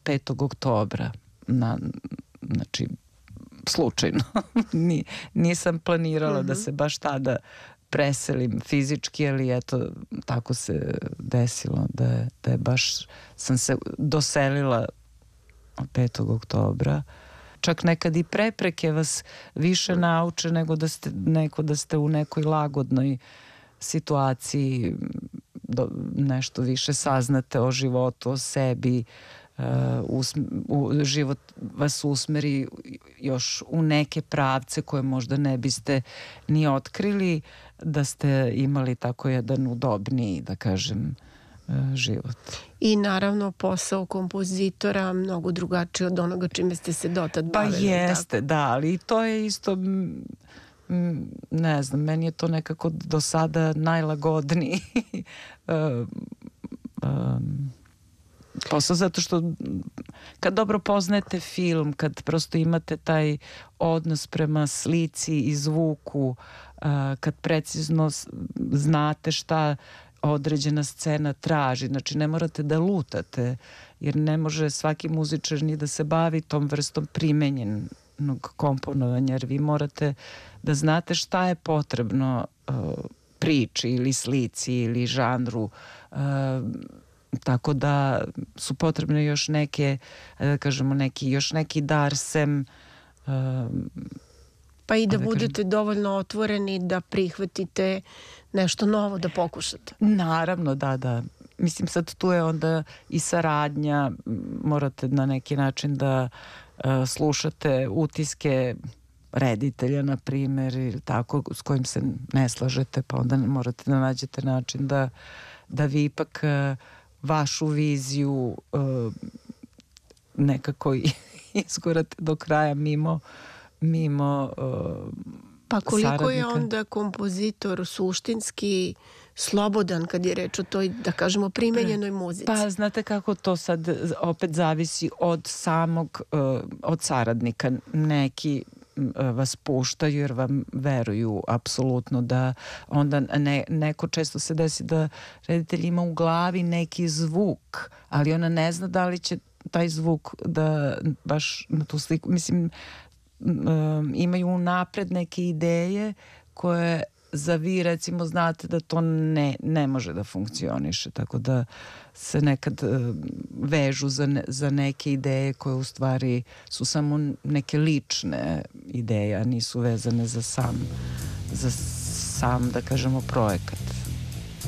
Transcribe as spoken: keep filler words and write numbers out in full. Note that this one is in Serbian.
petog oktobra. Na, znači, slučajno. Ni, nisam planirala mm-hmm. da se baš tada preselim fizički, ali eto, tako se desilo da je, da je baš, sam se doselila petog oktobra. Čak nekad i prepreke vas više nauče nego da ste, neko da ste u nekoj lagodnoj situaciji, do, nešto više saznate o životu, o sebi, uh, usm, u, život vas usmeri još u neke pravce koje možda ne biste ni otkrili da ste imali tako jedan udobniji, da kažem, život. I naravno posao kompozitora mnogo drugačiji od onoga čime ste se dotad bavili. Pa jeste, tako? Da, ali to je isto, m, ne znam, meni je to nekako do sada najlagodniji um, um, posao, zato što kad dobro poznajete film, kad prosto imate taj odnos prema slici i zvuku, uh, kad precizno znate šta određena scena traži, znači ne morate da lutate, jer ne može svaki muzičar ni da se bavi tom vrstom primenjenog komponovanja, jer vi morate da znate šta je potrebno uh, priči ili slici ili žanru, uh, tako da su potrebne još neke, da kažemo, neki, još neki dar sem uh, pa i da, da kažem, budete dovoljno otvoreni da prihvatite nešto novo, da pokušate. Naravno, da, da. Mislim, sad tu je onda i saradnja, morate na neki način da uh, slušate utiske reditelja, na primjer, ili tako, s kojim se ne slažete, pa onda morate da nađete način da, da vi ipak uh, vašu viziju uh, nekako izgurate do kraja mimo mimo uh, pa koliko saradnika. Je onda kompozitor suštinski slobodan kad je reč o toj, da kažemo, primenjenoj muzici? Pa znate kako to sad opet zavisi od samog, uh, od saradnika. Neki uh, vas puštaju jer vam veruju apsolutno da onda ne, neko često se desi da reditelj ima u glavi neki zvuk, ali ona ne zna da li će taj zvuk da baš na tu sliku, mislim, Um, imaju napred neke ideje koje za vi recimo znate da to ne, ne može da funkcioniše, tako da se nekad uh, vežu za, ne, za neke ideje koje u stvari su samo neke lične ideje, a nisu vezane za sam za sam, da kažemo, projekat.